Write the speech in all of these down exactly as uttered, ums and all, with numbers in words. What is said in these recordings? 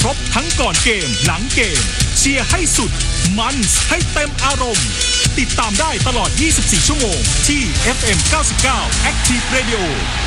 ครบทั้งก่อนเกมหลังเกมเชียร์ให้สุดมันให้เต็มอารมณ์ติดตามได้ตลอดยี่สิบสี่ชั่วโมงที่ เอฟ เอ็ม เก้าสิบเก้า Active Radio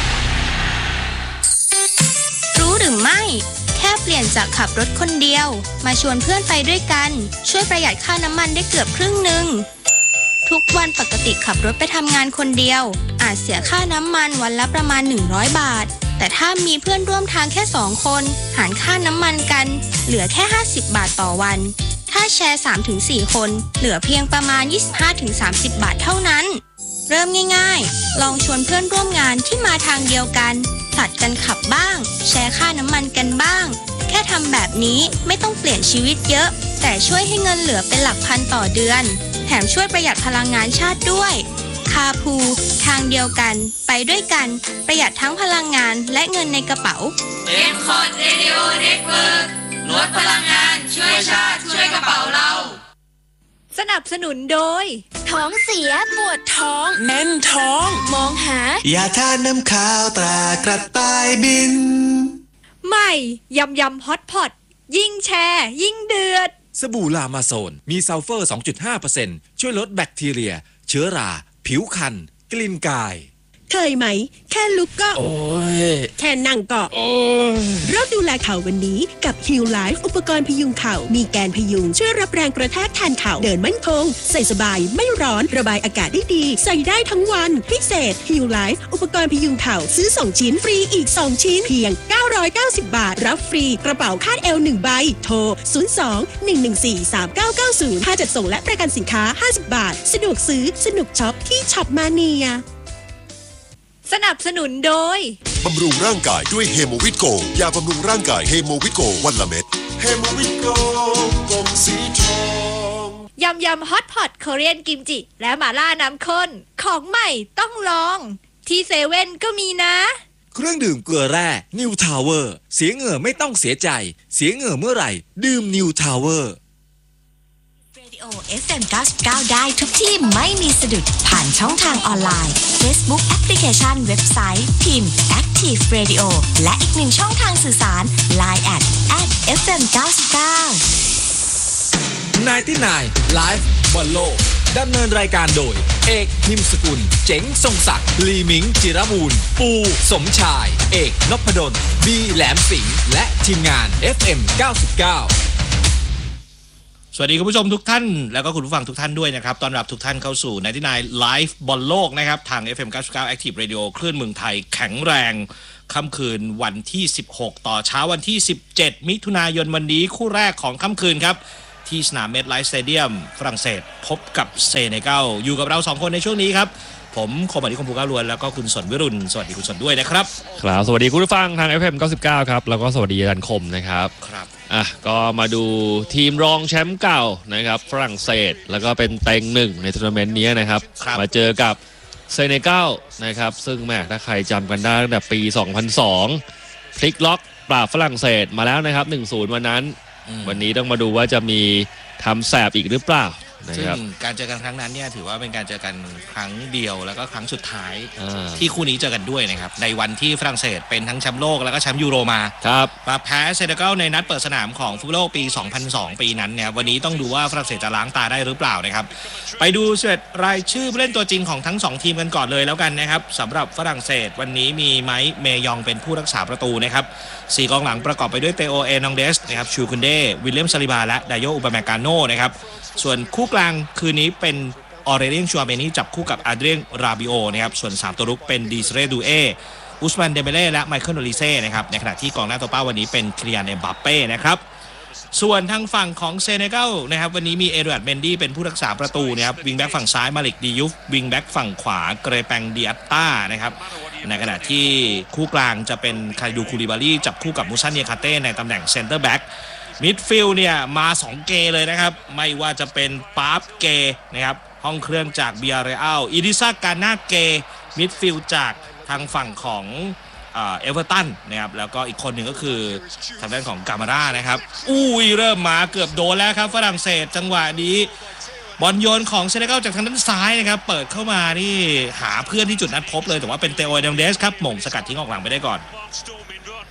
รู้หรือไม่แค่เปลี่ยนจากขับรถคนเดียวมาชวนเพื่อนไปด้วยกันช่วยประหยัดค่าน้ำมันได้เกือบครึ่งหนึ่งทุกวันปกติขับรถไปทำงานคนเดียวอาจเสียค่าน้ำมันวันละประมาณหนึ่งร้อยบาทแต่ถ้ามีเพื่อนร่วมทางแค่สองคนหารค่าน้ำมันกันเหลือแค่ห้าสิบบาทต่อวันถ้าแชร์ สามถึงสี่ คนเหลือเพียงประมาณ ยี่สิบห้าถึงสามสิบ บาทเท่านั้นเริ่มง่ายๆลองชวนเพื่อนร่วมงานที่มาทางเดียวกันผลัดกันขับบ้างแชร์ค่าน้ำมันกันบ้างแค่ทำแบบนี้ไม่ต้องเปลี่ยนชีวิตเยอะแต่ช่วยให้เงินเหลือเป็นหลักพันต่อเดือนแถมช่วยประหยัดพลังงานชาติด้วยคาพูทางเดียวกันไปด้วยกันประหยัดทั้งพลังงานและเงินในกระเป๋าเอ็ม คอร์ด Radio Network ลดพลังงานช่วยชาติช่วยกระเป๋าเราสนับสนุนโดยท้องเสียปวดท้องแน่นท้องมองหายาทาน้ำขาวตรากระต่ายบินใหม่ยำยำฮอตพอตยิ่งแชร์ยิ่งเดือดสบู่ลามาโซนมีซัลเฟอร์ สองจุดห้าเปอร์เซ็นต์ ช่วยลดแบคทีเรียเชื้อราผิวคันกลิ่นกายเคยไหมแค่ลุกก็โอ้ยแค่นั่งก็โอ้ยเริ่มดูแลเข่าวันนี้กับ Heal Life อุปกรณ์พยุงเข่ามีแกนพยุงช่วยรับแรงกระแทกแทนเข่าเดินมั่นคงใส่สบายไม่ร้อนระบายอากาศได้ดีใส่ได้ทั้งวันพิเศษ Heal Life อุปกรณ์พยุงเข่าซื้อสองชิ้นฟรีอีกสองชิ้นเพียงเก้าร้อยเก้าสิบบาทรับฟรีกระเป๋าคาดเอวหนึ่งใบโทรศูนย์ สอง หนึ่ง หนึ่ง สี่ สาม เก้า เก้า ศูนย์ค่าจัดส่งและประกันสินค้าห้าสิบบาทสะดวกซื้อสนุกช็อปที่ช็อปมาเนียสนับสนุนโดยบำรุงร่างกายด้วยเฮโมวิตโกยาบำรุงร่างกายเฮโมวิตโกวันละเม็ดเฮโมวิตโกกลมสีทองยำยำฮอตพอตโคเรียนกิมจิและหม่าล่าน้ำข้นของใหม่ต้องลองที่เซเว่นก็มีนะเครื่องดื่มเกลือแร่นิวทาวเวอร์เสียเหงื่อไม่ต้องเสียใจเสียเหงื่อเมื่อไหร่ดื่มนิวทาวเวอร์เอฟ เอ็ม เก้าสิบเก้า ได้ทุกที่ไม่มีสะดุดผ่านช่องทางออนไลน์ Facebook แอปพลิเคชันเว็บไซต์พิมพ์ Active Radio และอีกหนึ่งช่องทางสื่อสาร ไลน์ แอท แอท เอฟ เอ็ม เก้าสิบเก้าไนน์ตี้ไนน์ Live บอลโลกดำเนินรายการโดยเอกนิมสกุลเจ๋งทรงศักดิ์ลีมิงจิรบูรณ์ปูสมชายเอกนพดลบีแหลมสิงห์และทีมงาน เอฟ เอ็ม เก้าสิบเก้าสวัสดีคุณผู้ชมทุกท่านแล้วก็คุณผู้ฟังทุกท่านด้วยนะครับต้อนรับทุกท่านเข้าสู่ไนน์ตี้ไนน์ Live บอลโลกนะครับทาง เอฟ เอ็ม เก้าสิบเก้า Active Radio คลื่นเมืองไทยแข็งแรงค่ำคืนวันที่สิบหกต่อเช้าวันที่สิบเจ็ดมิถุนายนวันนี้คู่แรกของค่ำคืนครับที่สนามเมทไลฟ์สเตเดียมฝรั่งเศสพบกับเซเนกัลอยู่กับเราสองคนในช่วงนี้ครับผมคมอดิคมภูก้าวล้วนแล้วก็คุณสนวิรุณสวัสดีคุณสนด้วยนะครับครับสวัสดีคุณผู้ฟังทาง เอฟ เอ็ม เก้าสิบเก้าครับแล้วก็สวัสดีอาจารย์คมนะครับครับอ่ะก็มาดูทีมรองแชมป์เก่านะครับฝรั่งเศสแล้วก็เป็นเต็งหนึ่งในทัวร์นาเมนต์นี้นะครับมาเจอกับเซเนกัลนะครับซึ่งแม้ถ้าใครจำกันได้ตั้งแต่ปีสองพันสองพลิกล็อกปราบฝรั่งเศสมาแล้วนะครับ หนึ่งศูนย์ วันนั้นวันนี้ต้องมาดูว่าจะมีทำแสบอีกหรือเปล่าซึ่งการเจอกันครั้งนั้นเนี่ยถือว่าเป็นการเจอกันครั้งเดียวแล้วก็ครั้งสุดท้ายที่คู่นี้เจอกันด้วยนะครับในวันที่ฝรั่งเศสเป็นทั้งแชมป์โลกแล้วก็แชมป์ยูโรมาครับมาแพ้เซเนกัลในนัดเปิดสนามของฟุตบอลโลกปีสองพันสองปีนั้นเนี่ยวันนี้ต้องดูว่าฝรั่งเศสจะล้างตาได้หรือเปล่านะครับไปดูเสร็จรายชื่อผู้เล่นตัวจริงของทั้งสองทีมกันก่อนเลยแล้วกันนะครับสำหรับฝรั่งเศสวันนี้มีไมค์เมยองเป็นผู้รักษาประตูนะครับสี่กองหลังประกอบไปด้วยเตโอเอนองเดสนะครับชูคุนเดวิลเลียมซาลิบาและไดโยอุปแมกาโนนะครับส่วนคู่กลางคืนนี้เป็นออเรเลียนชัวเบนี่จับคู่กับอาเดรียนราบิโอนะครับส่วนสามตัวรุกเป็นดีเซเรดูเออุสมานเดเบเล่และไมเคิลโอลิเซ่นะครับในขณะที่กองหน้าตัวเป้าวันนี้เป็นคิลิยานเอ็มบัปเป้นะครับส่วนทางฝั่งของเซเนกัลนะครับวันนี้มีเอเดวัร์ดเมนดี้เป็นผู้รักษาประตูนะครับวิงแบ็กฝั่งซ้ายมาลิกดิยุฟวิงแบ็กฝั่งขวาเกรแปงดิอัตตานะครับในขณะที่คู่กลางจะเป็นคาดูคูลิบารีจับคู่กับมูซันเนียคาเต้ในตำแหน่งเซนเตอร์แบ็กมิดฟิลด์เนี่ยมาสองเกเลยนะครับไม่ว่าจะเป็นปาร์ฟเกนะครับห้องเครื่องจากเบียเรอัลอิดิซากาน่าเกมิดฟิลด์จากทางฝั่งของเอเวอร์ตันนะครับแล้วก็อีกคนหนึ่งก็คือทางด้านของกามาร่านะครับอุ้ยเริ่มมาเกือบโดนแล้วครับฝรั่งเศสจังหวะนี้บอลโยนของเซเนกัลจากทางด้านซ้ายนะครับเปิดเข้ามานี่หาเพื่อนที่จุดนัดพบเลยแต่ว่าเป็นเตโอเดมเดสครับหม่งสกัดทิ้งออกหลังไปได้ก่อน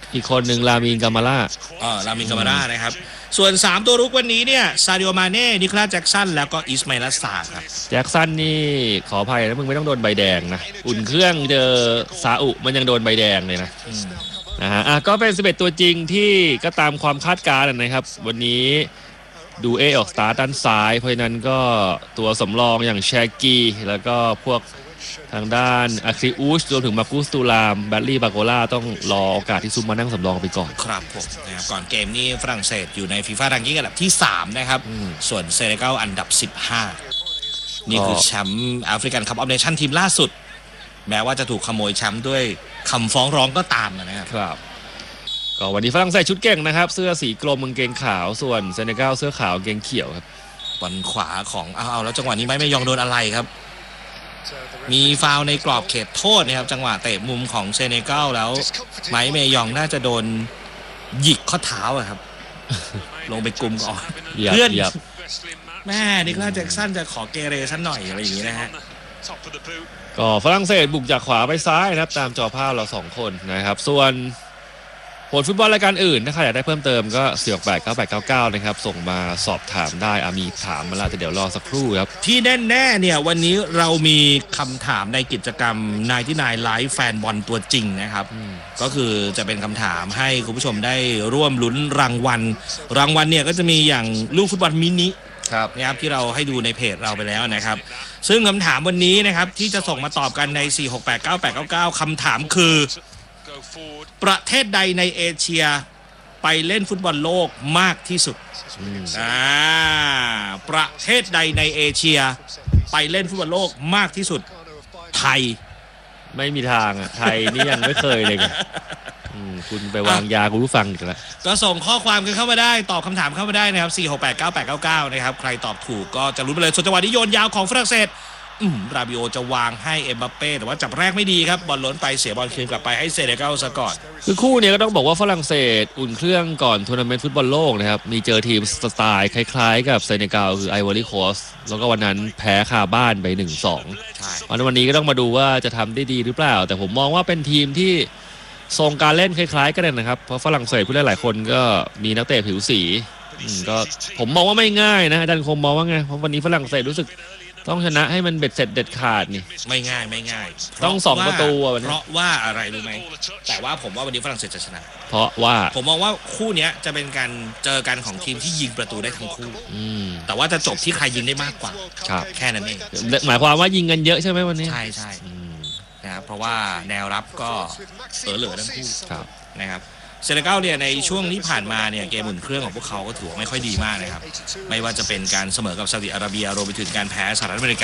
อีกคนหนึ่งลามินกามาล่าอ๋อลามินกามาร่านะครับส่วนสามตัวรุกวันนี้เนี่ยซาดิโอมาเน่นิโคลัสแจ็คสันแล้วก็อิสมาอิล อัสซาร์ครับแจ็คสันนี่ขออภัยนะมึงไม่ต้องโดนใบแดงนะอุ่นเครื่องเจอซาอุมันยังโดนใบแดงเลยนะนะฮะอ่ะก็เป็นสิบเอ็ดตัวจริงที่ก็ตามความคาดการณ์นะครับวันนี้ดูเอออกสตาร์ทด้านซ้ายเพราะฉะนั้นก็ตัวสำรองอย่างแชกีแล้วก็พวกทางด้านอาคริอูชรวมถึงมากุสตูลามแบลลี่บาโกล่าต้องรอโอกาสที่ซุมมานั่งสำรองไปก่อนครับผมนะครับก่อนเกมนี้ฝรั่งเศสอยู่ในฟีฟ่ารังกิ้งอันดับที่สามนะครับส่วนเซเนกัลอันดับสิบห้านี่คือแชมป์แอฟริกันคัพออฟเนชั่นทีมล่าสุดแม้ว่าจะถูกขโมยแชมป์ด้วยคำฟ้องร้องก็ตามนะครับครับก็วันนี้ฝรั่งเศสชุดเก่งนะครับเสื้อสีกรมกางเกงขาวส่วนเซเนกัลเสื้อขาวกางเกงเขียวครับบอลขวาของเอาเอาแล้วจังหวะนี้ไม่ไม่ยองโดนอะไรครับมีฟาวล์ในกรอบเขตโทษนะครับจังหวะเตะมุมของเซเนกัลแล้วไมค์เมยองน่าจะโดนหยิกข้อเท้าอะครับลงไปกุมก่อนเพื่อนแม่นิโคลัสแจ็คสันจะขอเกเรสักหน่อยอะไรอย่างนี้นะฮะก็ฝรั่งเศสบุกจากขวาไปซ้ายนะครับตามจอภาพเราสองคนนะครับส่วนผลฟุตบอลรายการอื่นถ้าใครอยากได้เพิ่มเติมก็สี่ หก แปด เก้า แปด เก้า เก้านะครับส่งมาสอบถามได้อามีถามมาแล้วแต่เดี๋ยวรอสักครู่ครับที่แน่ๆเนี่ยวันนี้เรามีคำถามในกิจกรรมนายที่นายไลฟ์แฟนบอลตัวจริงนะครับก็คือจะเป็นคำถามให้คุณผู้ชมได้ร่วมลุ้นรางวัลรางวัลเนี่ยก็จะมีอย่างลูกฟุตบอลมินินะครับที่เราให้ดูในเพจเราไปแล้วนะครับซึ่งคำถามวันนี้นะครับที่จะส่งมาตอบกันในสี่ หก แปด เก้า แปด เก้า เก้าคำถามคือประเทศใดในเอเชียไปเล่นฟุตบอลโลกมากที่สุดอ่าประเทศใดในเอเชียไปเล่นฟุตบอลโลกมากที่สุดไทยไม่มีทางอ่ะไทยนี่ยังไม่เคยเลยคุณไปวางยาคุณผู้ฟังอีกแล้วก็ส่งข้อความกันเข้ามาได้ตอบคำถามเข้ามาได้นะครับสี่ หก แปด เก้า แปด เก้า เก้านะครับใครตอบถูกก็จะรู้ไปเลยส่วนจังหวะนี้โยนยาวของฝรั่งเศสราบิโอจะวางให้เอ็มบัปเป้แต่ว่าจับแรกไม่ดีครับบอลล้นไปเสียบอลคืนกลับไปให้เซเนกัลซะก่อนคือคู่นี้ก็ต้องบอกว่าฝรั่งเศสอุ่นเครื่องก่อนทัวร์นาเมนต์ฟุตบอลโลกนะครับมีเจอทีมสไตล์คล้ายๆกับเซเนกัลคือไอวอรี่โคสต์แล้วก็วันนั้นแพ้คาบ้านไป หนึ่งสอง ใช่วันนี้ก็ต้องมาดูว่าจะทำได้ดีหรือเปล่าแต่ผมมองว่าเป็นทีมที่ทรงการเล่นคล้ายๆกันนะครับเพราะฝรั่งเศสผู้เล่นหลายคนก็มีนักเตะผิวสีก็ผมมองว่าไม่ง่ายนะอาจารย์คมมองว่าไงเพราะวันนี้ฝรั่งเศสรู้สึกต้องชนะให้มันเบ็ดเสร็จเด็ดขาดนี่ไม่ง่ายไม่ง่ายต้องสองประตูวันนี้เพราะว่าอะไรรู้ไหมแต่ว่าผมว่าวันนี้ฝรั่งเศสจะชนะเพราะว่าผมมองว่าคู่นี้จะเป็นการเจอกันของทีมที่ยิงประตูได้ทั้งคู่แต่ว่าจะจบที่ใครยิงได้มากกว่าแค่นั้นเองหมายความว่ายิงกันเยอะใช่ไหมวันนี้ใช่ใช่นะครับเพราะว่าแนวรับก็เออเหลือทั้งคู่นะครับเซเนกัลเนี่ยในช่วงที่ผ่านมาเนี่ยเกมอุ่นเครื่องของพวกเขาก็ถือว่าไม่ค่อยดีมากนะครับไม่ว่าจะเป็นการเสมอกับซาอุดิอาระเบียรวมไปถึงการแพ้สหรัฐอเมริกา